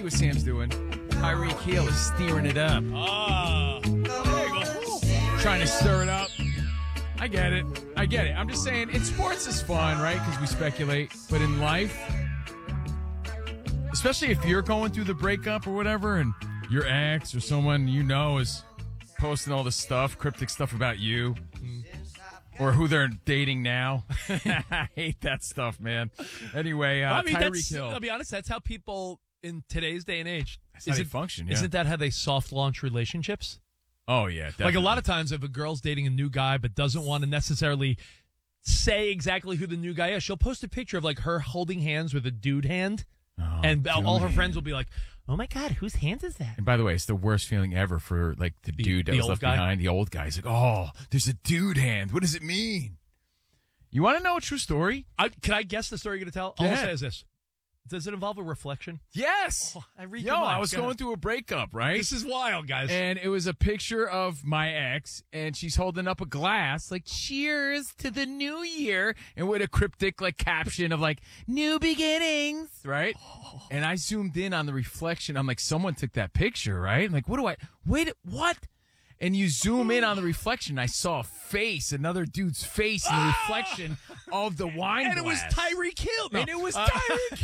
what Sam's doing. Tyreek Hill is steering it up. There you go. Trying to stir it up. I get it. I'm just saying, in sports is fun, right? Because we speculate. But in life, especially if you're going through the breakup or whatever, and your ex or someone you know is posting all this stuff, cryptic stuff about you, or who they're dating now. I hate that stuff, man. Anyway, Tyreek Hill. I'll be honest, that's how people in today's day and age. That's how they function, yeah. Isn't that how they soft launch relationships? Oh, yeah, definitely. Like a lot of times if a girl's dating a new guy but doesn't want to necessarily say exactly who the new guy is, she'll post a picture of like her holding hands with a dude hand. Oh, and all her friends will be like, oh my God, whose hand is that? And by the way, it's the worst feeling ever for like the dude that was left behind, the old guy. He's like, oh, there's a dude hand. What does it mean? You want to know a true story? Can I guess the story you're going to tell? All I'll say is this. Does it involve a reflection? Yes. I read your mind. I was going through a breakup, right? This is wild, guys. And it was a picture of my ex, and she's holding up a glass, like, cheers to the new year, and with a cryptic, like, caption of, like, new beginnings, right? Oh. And I zoomed in on the reflection. I'm like, someone took that picture, right? I'm like, what? And you zoom in on the reflection. I saw a face, another dude's face in the reflection of the wine glass. And it was Tyreek Hill. No. And it was Tyreek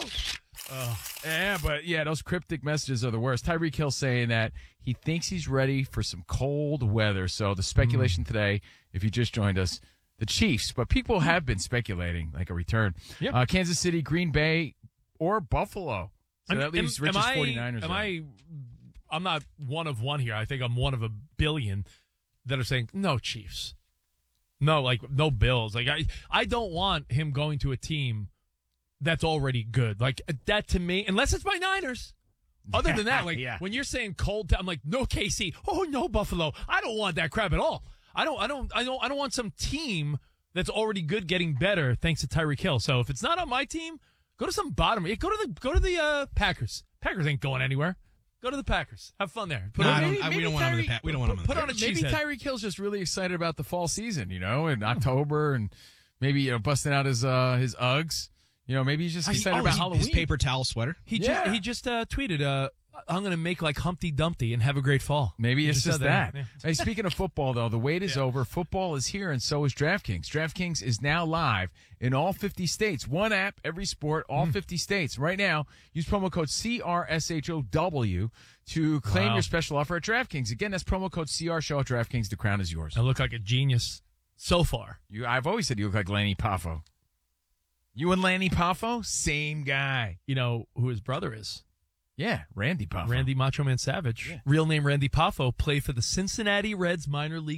Hill. Yeah, those cryptic messages are the worst. Tyreek Hill saying that he thinks he's ready for some cold weather. So the speculation today, if you just joined us, the Chiefs. But people have been speculating like a return. Yep. Kansas City, Green Bay, or Buffalo. So that leaves Rich's 49ers. I'm not one of one here. I think I'm one of a billion that are saying, no Chiefs. No, no Bills. I don't want him going to a team that's already good. Like, that to me, unless it's my Niners. Other than that, when you're saying cold, I'm like, no KC. Oh, no Buffalo. I don't want that crap at all. I don't want some team that's already good getting better thanks to Tyreek Hill. So if it's not on my team, go to some bottom. Go to the Packers. Packers ain't going anywhere. Go to the Packers. Have fun there. We don't want him in the Put on a cheese head. Maybe Tyreek Hill's just really excited about the fall season, in October, and maybe busting out his Uggs. Maybe he's just excited about Halloween. His paper towel sweater. He just tweeted, I'm going to make like Humpty Dumpty and have a great fall. Maybe it's just that. Yeah. Hey, speaking of football, though, the wait is over. Football is here, and so is DraftKings. DraftKings is now live in all 50 states. One app, every sport, all 50 states. Right now, use promo code CRSHOW to claim your special offer at DraftKings. Again, that's promo code CRSHOW at DraftKings. The crown is yours. I look like a genius so far. I've always said you look like Lanny Poffo. You and Lanny Poffo, same guy. You know who his brother is? Yeah, Randy Poffo. Randy Macho Man Savage. Yeah. Real name Randy Poffo, played for the Cincinnati Reds minor league